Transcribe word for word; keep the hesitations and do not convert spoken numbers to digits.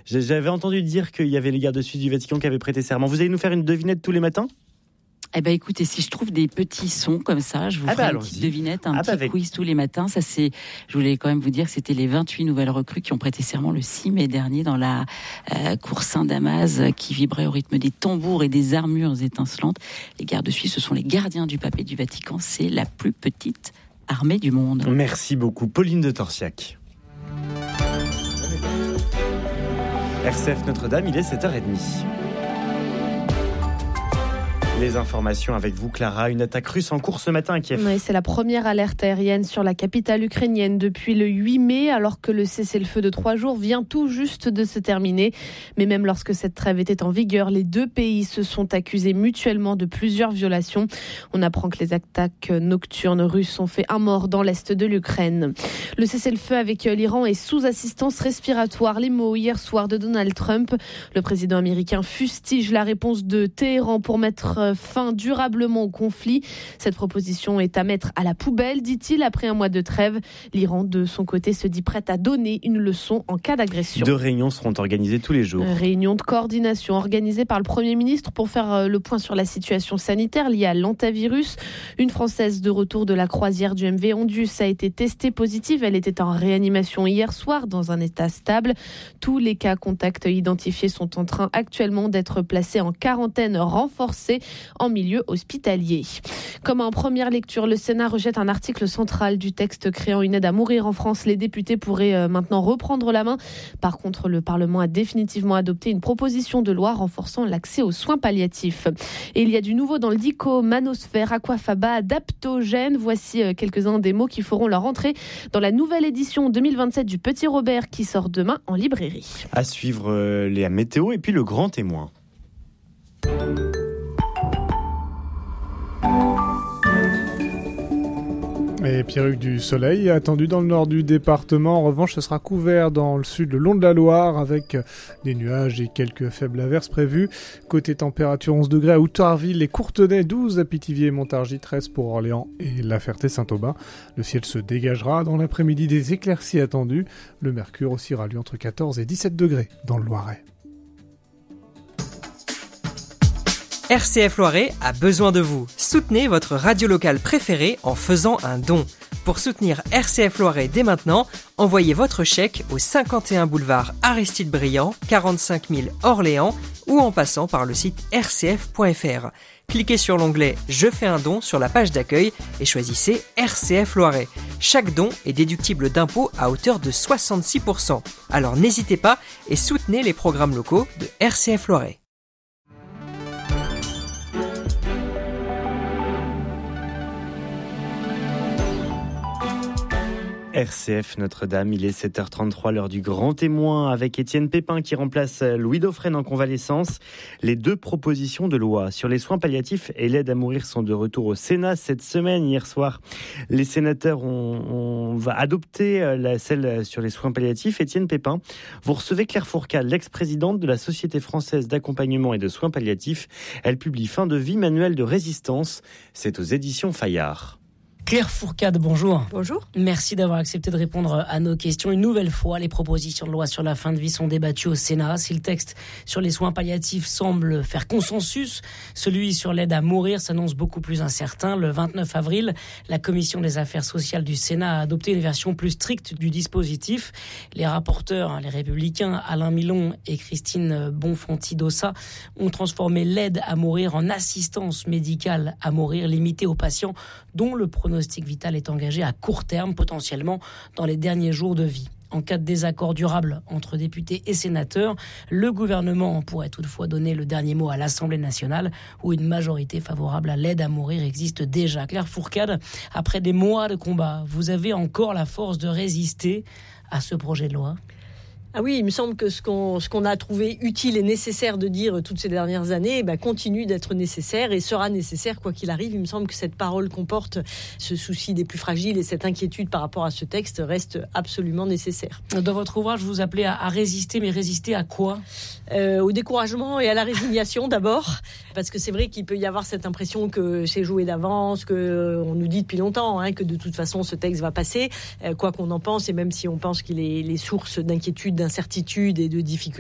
J'avais entendu dire qu'il y avait les gardes suisses du Vatican qui avaient prêté serment. Vous allez nous faire une devinette tous les matins ? Eh ben écoutez, si je trouve des petits sons comme ça, je vous ah ferai bah, une petite devinette, un ah petit bah avec... quiz tous les matins. Ça c'est, je voulais quand même vous dire que c'était les vingt-huit nouvelles recrues qui ont prêté serment le six mai dernier dans la euh, cour Saint-Damas, qui vibrait au rythme des tambours et des armures étincelantes. Les gardes suisses, ce sont les gardiens du pape et du Vatican. C'est la plus petite armée du monde. Merci beaucoup, Pauline de Torsiac. R C F Notre-Dame, il est sept heures trente. Les informations avec vous, Clara. Une attaque russe en cours ce matin à Kiev. Oui, c'est la première alerte aérienne sur la capitale ukrainienne depuis le huit mai, alors que le cessez-le-feu de trois jours vient tout juste de se terminer. Mais même lorsque cette trêve était en vigueur, les deux pays se sont accusés mutuellement de plusieurs violations. On apprend que les attaques nocturnes russes ont fait un mort dans l'est de l'Ukraine. Le cessez-le-feu avec l'Iran est sous assistance respiratoire. Les mots hier soir de Donald Trump. Le président américain fustige la réponse de Téhéran pour mettre fin durablement au conflit. Cette proposition est à mettre à la poubelle, dit-il, après un mois de trêve. L'Iran, de son côté, se dit prête à donner une leçon en cas d'agression. Deux réunions seront organisées tous les jours. Réunion de coordination organisée par le Premier ministre pour faire le point sur la situation sanitaire liée à l'hantavirus. Une Française de retour de la croisière du M V Ondus a été testée positive. Elle était en réanimation hier soir dans un état stable. Tous les cas contacts identifiés sont en train actuellement d'être placés en quarantaine renforcée en milieu hospitalier. Comme en première lecture, le Sénat rejette un article central du texte créant une aide à mourir en France. Les députés pourraient maintenant reprendre la main. Par contre, le Parlement a définitivement adopté une proposition de loi renforçant l'accès aux soins palliatifs. Et il y a du nouveau dans le dico, manosphère, aquafaba, adaptogène. Voici quelques-uns des mots qui feront leur entrée dans la nouvelle édition deux mille vingt-sept du Petit Robert qui sort demain en librairie. À suivre euh, les météos et puis le grand témoin. Et Pierruc du soleil est attendu dans le nord du département. En revanche, ce sera couvert dans le sud, le long de la Loire, avec des nuages et quelques faibles averses prévues. Côté température, onze degrés à Outarville et Courtenay, douze à Pithiviers et Montargis, treize pour Orléans et La Ferté-Saint-Aubin. Le ciel se dégagera. Dans l'après-midi, des éclaircies attendues. Le mercure oscillera lui entre quatorze et dix-sept degrés dans le Loiret. R C F Loiret a besoin de vous. Soutenez votre radio locale préférée en faisant un don. Pour soutenir R C F Loiret dès maintenant, envoyez votre chèque au cinquante et un boulevard Aristide Briand, quarante-cinq mille Orléans ou en passant par le site r c f point f r. Cliquez sur l'onglet « Je fais un don » sur la page d'accueil et choisissez R C F Loiret. Chaque don est déductible d'impôt à hauteur de soixante-six pour cent. Alors n'hésitez pas et soutenez les programmes locaux de R C F Loiret. R C F Notre-Dame, il est sept heures trente-trois, l'heure du grand témoin avec Étienne Pépin qui remplace Louis Dauphren en convalescence. Les deux propositions de loi sur les soins palliatifs et l'aide à mourir sont de retour au Sénat cette semaine. Hier soir, les sénateurs ont, ont va adopter la, celle sur les soins palliatifs. Étienne Pépin, vous recevez Claire Fourcade, l'ex-présidente de la Société française d'accompagnement et de soins palliatifs. Elle publie Fin de vie, manuel de résistance. C'est aux éditions Fayard. Claire Fourcade, bonjour. Bonjour. Merci d'avoir accepté de répondre à nos questions. Une nouvelle fois, les propositions de loi sur la fin de vie sont débattues au Sénat. Si le texte sur les soins palliatifs semble faire consensus, celui sur l'aide à mourir s'annonce beaucoup plus incertain. Le vingt-neuf avril, la Commission des affaires sociales du Sénat a adopté une version plus stricte du dispositif. Les rapporteurs, les républicains, Alain Milon et Christine Bonfanti-Dossat, ont transformé l'aide à mourir en assistance médicale à mourir limitée aux patients dont le pronostic vital est engagé à court terme, potentiellement dans les derniers jours de vie. En cas de désaccord durable entre députés et sénateurs, le gouvernement pourrait toutefois donner le dernier mot à l'Assemblée nationale, où une majorité favorable à l'aide à mourir existe déjà. Claire Fourcade, après des mois de combat, vous avez encore la force de résister à ce projet de loi ? Ah oui, il me semble que ce qu'on, ce qu'on a trouvé utile et nécessaire de dire toutes ces dernières années bah, continue d'être nécessaire et sera nécessaire quoi qu'il arrive. Il me semble que cette parole comporte ce souci des plus fragiles et cette inquiétude par rapport à ce texte reste absolument nécessaire. Dans votre ouvrage, vous appelez à, à résister, mais résister à quoi ? euh, Au découragement et à la résignation d'abord, parce que c'est vrai qu'il peut y avoir cette impression que c'est joué d'avance, que euh, on nous dit depuis longtemps hein, que de toute façon ce texte va passer, euh, quoi qu'on en pense, et même si on pense qu'il est les sources d'inquiétude, d'incertitude et de difficultés